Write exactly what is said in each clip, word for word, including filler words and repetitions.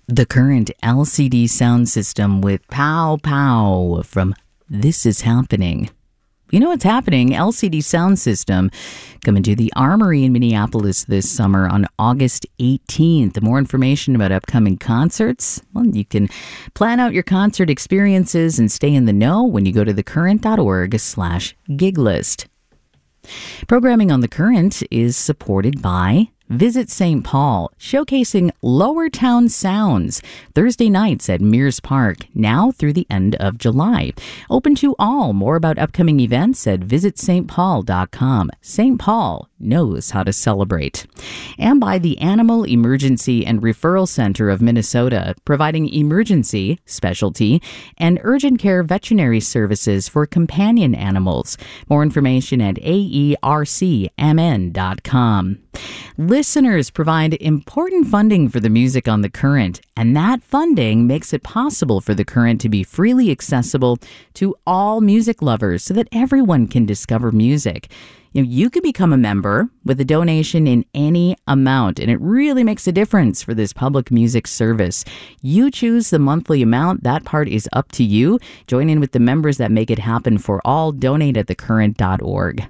The Current L C D sound system with Pow Pow from This Is Happening. You know what's happening? L C D sound system coming to the Armory in Minneapolis this summer on August eighteenth. More information about upcoming concerts? Well, you can plan out your concert experiences and stay in the know when you go to thecurrent.org slash gig list. Programming on The Current is supported by Visit Saint Paul, showcasing Lower Town sounds, Thursday nights at Mears Park, now through the end of July. Open to all. More about upcoming events at visit st paul dot com. Saint Paul knows how to celebrate. And by the Animal Emergency and Referral Center of Minnesota, providing emergency, specialty, and urgent care veterinary services for companion animals. More information at a e r c m n dot com. Listeners provide important funding for the music on The Current, and that funding makes it possible for The Current to be freely accessible to all music lovers so that everyone can discover music. You know, you can become a member with a donation in any amount, and it really makes a difference for this public music service. You choose the monthly amount. That part is up to you. Join in with the members that make it happen for all. Donate at the current dot org.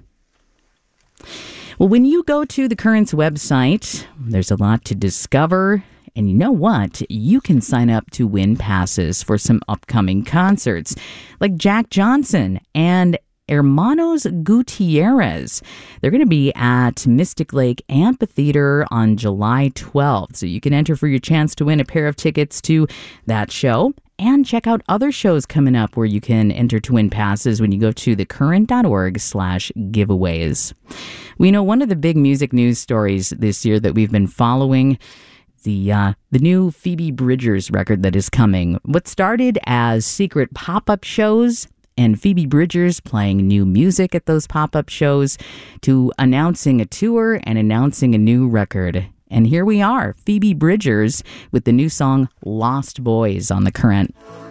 Well, when you go to The Current's website, there's a lot to discover. And you know what? You can sign up to win passes for some upcoming concerts, like Jack Johnson and Hermanos Gutierrez. They're going to be at Mystic Lake Amphitheater on July twelfth. So you can enter for your chance to win a pair of tickets to that show. And check out other shows coming up where you can enter to win passes when you go to thecurrent.org slash giveaways. We know one of the big music news stories this year that we've been following, the uh, the new Phoebe Bridgers record that is coming. What started as secret pop-up shows and Phoebe Bridgers playing new music at those pop-up shows to announcing a tour and announcing a new record. And here we are, Phoebe Bridgers with the new song Lost Boys on The Current.